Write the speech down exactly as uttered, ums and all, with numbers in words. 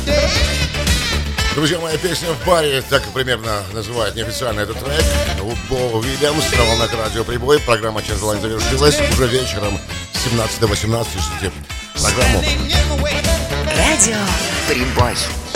Друзья, моя песня в баре, так примерно называет неофициально этот трек. Бо Уильямс на волнах радио Прибой. Программа «Час желаний» завершилась. Уже вечером с семнадцати до восемнадцати слушайте программу Радио Прибой.